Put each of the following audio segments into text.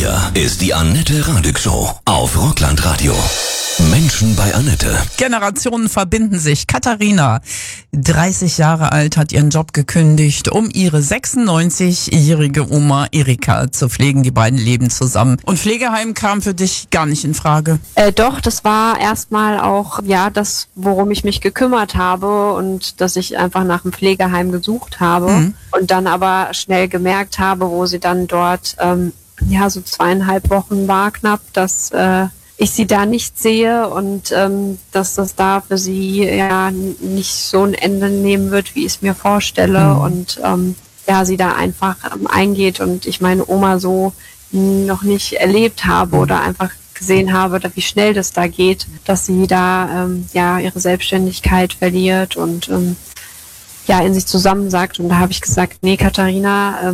Hier ist die Annette Radig Show auf Rockland Radio. Menschen bei Annette. Generationen verbinden sich. Katharina, 30 Jahre alt, hat ihren Job gekündigt, um ihre 96-jährige Oma Erika zu pflegen. Die beiden leben zusammen. Und Pflegeheim kam für dich gar nicht in Frage? Doch, das war erstmal auch das, worum ich mich gekümmert habe und dass ich einfach nach einem Pflegeheim gesucht habe und dann aber schnell gemerkt habe, wo sie dann dort so 2,5 Wochen war knapp, dass ich sie da nicht sehe und dass das da für sie nicht so ein Ende nehmen wird, wie ich es mir vorstelle und sie da einfach eingeht und ich meine Oma so noch nicht erlebt habe oder einfach gesehen habe, wie schnell das da geht, dass sie da ihre Selbstständigkeit verliert und in sich zusammensackt. Und da habe ich gesagt, nee, Katharina,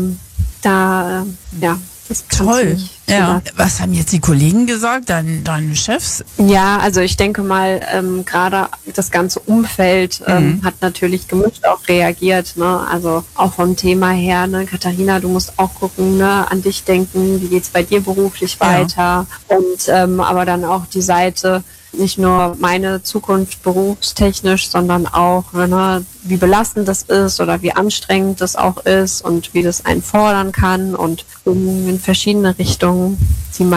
das toll. Ja. Was haben jetzt die Kollegen gesagt, deine Chefs? Ja, also ich denke mal, gerade das ganze Umfeld hat natürlich gemischt auch reagiert, ne? Also auch vom Thema her, ne? Katharina, du musst auch gucken, ne? An dich denken, wie geht's bei dir beruflich weiter? Und aber dann auch die Seite, nicht nur meine Zukunft berufstechnisch, sondern auch, wie belastend das ist oder wie anstrengend das auch ist und wie das einen fordern kann und in verschiedene Richtungen. Sie